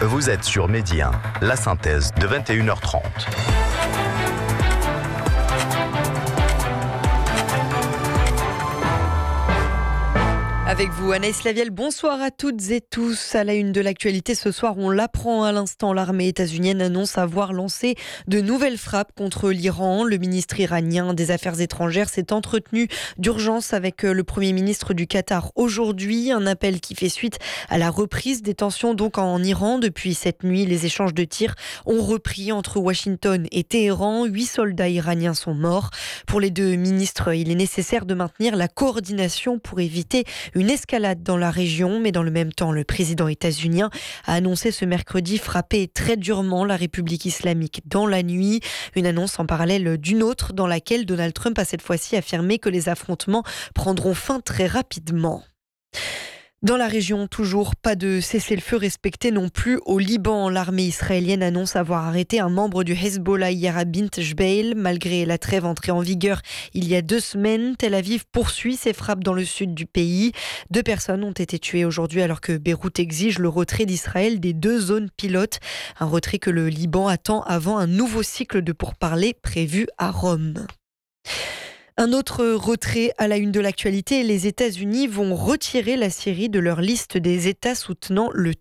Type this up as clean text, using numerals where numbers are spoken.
Vous êtes sur Midi 1, la synthèse de 21h30. Avec vous, Anaïs Lavielle, bonsoir à toutes et tous. À la une de l'actualité ce soir, on l'apprend à l'instant, l'armée états-unienne annonce avoir lancé de nouvelles frappes contre l'Iran. Le ministre iranien des Affaires étrangères s'est entretenu d'urgence avec le Premier ministre du Qatar aujourd'hui. Un appel qui fait suite à la reprise des tensions donc en Iran. Depuis cette nuit, les échanges de tirs ont repris entre Washington et Téhéran. 8 soldats iraniens sont morts. Pour les deux ministres, il est nécessaire de maintenir la coordination pour éviter une escalade dans la région, mais dans le même temps, le président états-unien a annoncé ce mercredi frapper très durement la République islamique dans la nuit. Une annonce en parallèle d'une autre dans laquelle Donald Trump a cette fois-ci affirmé que les affrontements prendront fin très rapidement. Dans la région, toujours pas de cessez-le-feu respecté non plus au Liban. L'armée israélienne annonce avoir arrêté un membre du Hezbollah hier à Bint Jbeil. Malgré la trêve entrée en vigueur il y a 2 semaines, Tel Aviv poursuit ses frappes dans le sud du pays. 2 personnes ont été tuées aujourd'hui alors que Beyrouth exige le retrait d'Israël des 2 zones pilotes. Un retrait que le Liban attend avant un nouveau cycle de pourparlers prévu à Rome. Un autre retrait à la une de l'actualité, les États-Unis vont retirer la Syrie de leur liste des États soutenant le